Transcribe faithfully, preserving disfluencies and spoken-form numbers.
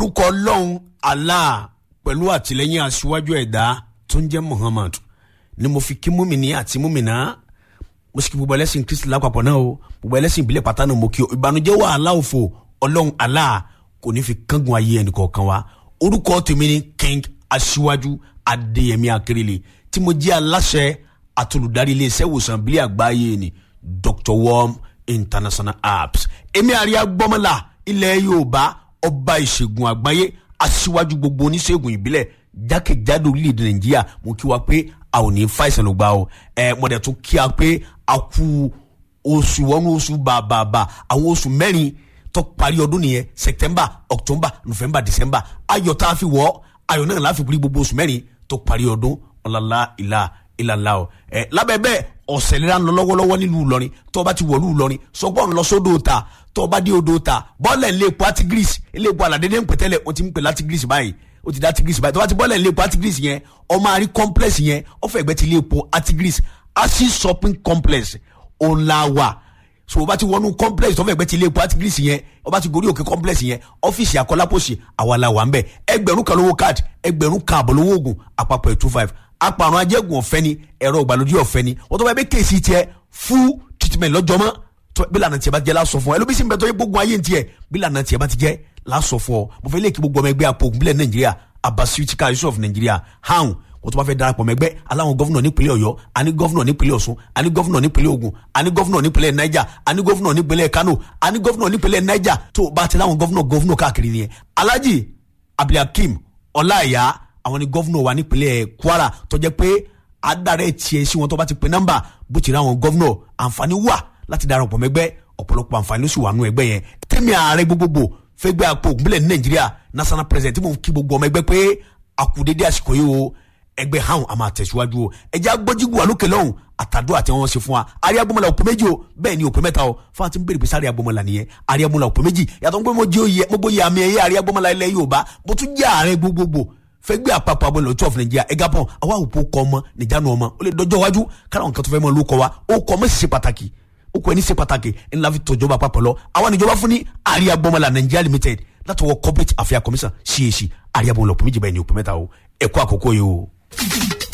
orúkọ Ọlọ́run Allah pẹ̀lú àtìlẹ́yìn aṣíwájú ẹ̀dá tó ń jẹ́ Muhammad ni mo fi kí múmìnì àti múmìnà mo sì kí gbogbo ẹlẹ́sìn Kristi lápapọ̀ náà o gbogbo ẹlẹ́sìn ìbílẹ̀ pátá náà mo kí o ìbànújẹ́ wàhálà òfò Ọlọ́run Allah kò ní fi kángun ayé ẹnì kọ̀ọ̀kan wa. Orúkọ tèmi ni King Aṣíwájú Adéyẹmí Akérèlé tí mo jẹ́ aláṣẹ àtolùdarí iléeṣẹ́ ìwòsàn ìbílẹ̀ àgbáyé ni Doctor Worm International Apps. Èmi àríyá gbọ́mọlá ilẹ̀ Yorùbá ọba ìṣègùn àgbáyé aṣíwájú gbogbo oníṣègùn ìbílẹ̀ jákèjádò orílẹ̀-èdè Nàìjíríà mo kí wa pé a ò ní fàìsàn ló gbà o ẹ mo dẹ̀ tún kí a pé a kú oṣù wọnú oṣù bàbàbà àwọn oṣù mẹ́rin tó parí ọdún nìyẹn September October November December ayọ̀ tá a fi wọ̀ ayọ̀ náà láfi pírí gbogbo oṣù mẹ́rin tó parí ọdún ọ̀làlá ìlà ìlàlá o ẹ lábẹ́ bẹ́ẹ̀ ọ̀sẹ̀ lera ń lọ lọ́wọ́lọ́wọ́ nílùú Ìlọrin tó bá ti wọ̀lú Ìlọrin sọgbọ́n lọ sódò ta tó bá dé odò ta bọ́ọ̀lẹ̀ ilé epo Artigris ilé epo aládédé ń pẹ̀tẹ́lẹ̀ wọ́n ti ń pè látigris báyìí ó ti dá Artigris báyìí tó bá ti bọ́ọ̀lẹ̀ ilé epo Artigris yẹn ọmọ àrí complex yẹn ọ̀fẹ́ ẹgbẹ́ ti ilé epo Artigris Asi shopping complex ọ̀làwà so o bá ti wọnú complex tó fẹ́ ẹgbẹ́ ti ilé epo Artigris yẹn o bá ti gorí òkè complex yẹn ọ́fíìsì Akọ́lápọ̀sì àwàlàwà ń bẹ̀ ẹgbẹ̀rún kan lówó card ẹgbẹ̀rún kan àbọ̀ lówó oògùn àpapọ̀ two five apàrùn ajẹ́gùn ọ̀fẹ́ ni ẹ̀rọ ìgbàlódé ọ̀fẹ́ ni wọ́n tó bá yẹ bẹ́ kéèsì tiẹ̀ full treatment lọ́jọ́mọ́ tó bí lànà tiẹ̀ bá jẹ́ lásọ fún ọ ẹlòmísìn bẹ́ẹ̀ tó yẹ gbógun ayé tiẹ̀ bí lànà tiẹ̀ bá ti jẹ́ lásọ fún ọ mo fẹ́ lè kí gbogbo ọmọ ẹgbẹ́ àpò ògùnbílẹ̀ Nàìjíríà Abasuitika Yusuf Nàìjíríà hàn wọ́n tó bá fẹ́ darapọ̀ mẹ́gbẹ́ aláwọn gọ́fúnà nípínlẹ̀ Ọ̀yọ́ àní gọ́fúnà nípínlẹ̀ Ọ̀ṣun àní gọ́fúnà nípínlẹ̀ Ògùn àní gọ́fúnà nípínlẹ̀ Niger àní gọ́fúnà nípínlẹ̀ Kano àní gọ́fúnà nípínlẹ̀ Niger tó bá ti láwọn gọ́fúnà gọ́fúnà káàkiri nìyẹn Alhaji Abdulhakeem Ọláìyá àwọn ni gọ́fúnà wa nípínlẹ̀ Kwara tó jẹ́ pé adarẹ tiẹ̀ sí wọn tó bá ti pe nọ́mbà bó ti ra àwọn gọ́vnọ̀ àǹfààní wà láti darapọ̀ mẹ́gbẹ́ ọ̀pọ̀lọpọ̀ àǹfààní ló sì wà nù ẹgbẹ́ yẹn tẹ́mi ààrẹ gbogbogbò fẹ́gbẹ́ àpò ògùnbílẹ̀ ní Nàìjíríà national president tí mo kí gbogbo ọmọ ẹgbẹ́ pé àkùdédé àsìkò yìí o ẹgbẹ́ hàn àmà àtẹ̀síwájú o ẹjẹ́ agbọ́jígù wà lókè lọ́hùn àtàdó àti wọn ṣe fún wa Ariagbọ́mọlá òpè méjì o bẹ́ẹ̀ ni òpè mẹ́ta o fún àti bèrè pèsè Ariagbọ́mọlá nìyẹn Ariagbọ́mọlá òpè méjì yàtọ̀ ń pé mo jẹ́ oyè mo bóyá àmì ẹ̀yẹ Ariagbọ́mọlá ilẹ̀ Yorùbá mo tún jẹ́ ààrẹ gbogbogbò fẹgbẹ́ àpapọ̀ abọ́ lọ́tọ́ of Nigeria ẹ̀gá pọ̀ àwa òpó kọ́ ọmọ nìjánu ọmọ ó lè dọjọ́ iwájú kára nǹkan tó fẹ́ mọ́ ló kọ́ wa ó kọ́ ọmọ sì ṣe pàtàkì ó kọ́ ẹni ṣe pàtàkì ńlá fi tọ́jọba àpapọ̀ lọ àwa níjọba fún ní Ariagbọ́mọlá Nigeria Limited látọwọ́ corporate affairs commission C A C Ariagbọ́mọlá òpó méjì báyìí ní òpó mẹ́ta o ẹ̀kọ́ àkókò yìí o.